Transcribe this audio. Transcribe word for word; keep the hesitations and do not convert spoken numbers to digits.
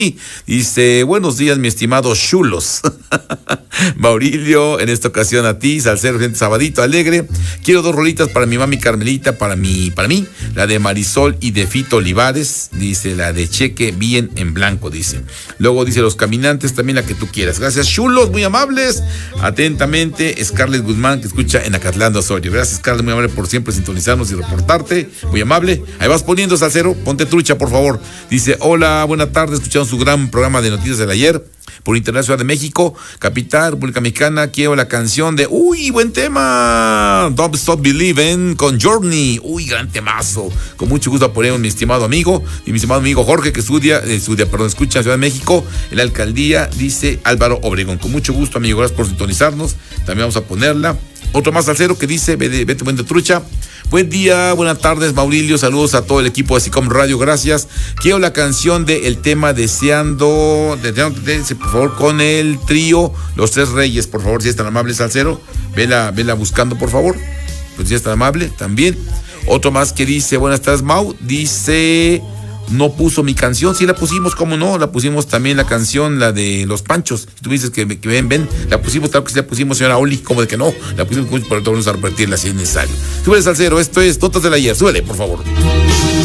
Dice, buenos días, mi estimado Chulos. Maurilio, en esta ocasión a ti, salsero, gente sabadito, alegre. Quiero dos rolitas para mi mami Carmelita, para mí, para mí, la de Marisol y de Fito Olivares, dice, la de Cheque Bien en Blanco, dice. Luego dice, Los Caminantes, también la que tú quieras. Gracias, Chulos, muy amables. Atentamente, Scarlett Guzmán, que escucha en Acatlán de Osorio. Gracias, Scarlett, muy amable por siempre sintonizarnos y reportarte. Muy amable. Ahí vas poniendo, salsero, ponte trucha, por favor. Dice, hola, buena tarde, escuchamos su gran programa de noticias del ayer por Internet Ciudad de México, capital, República Mexicana. Quiero la canción de, uy, buen tema, Don't Stop Believing con Journey, uy, gran temazo. Con mucho gusto apoyamos mi estimado amigo y mi estimado amigo Jorge, que estudia, eh, estudia, perdón, escucha en Ciudad de México, en la alcaldía, dice Álvaro Obregón. Con mucho gusto, amigo, gracias por sintonizarnos. También vamos a ponerla. Otro más salsero que dice, vete, vete, vete trucha. Buen día, buenas tardes, Maurilio, saludos a todo el equipo de Sicom Radio, gracias. Quiero la canción de El Tema Deseando, de, de, de, por favor, con el trío Los Tres Reyes, por favor, si es tan amable, salsero, vela, vela buscando, por favor, pues si es tan amable, también. Otro más que dice, buenas tardes, Mau, dice, no puso mi canción, sí la pusimos, cómo no, la pusimos también la canción, la de Los Panchos. Tú dices que, que ven, ven, la pusimos, tal que sí la pusimos, señora Oli, como de que no, la pusimos, pero vamos a repetirla si es necesario. Súbele, salsero, esto es Notas del Ayer, súbele, por favor.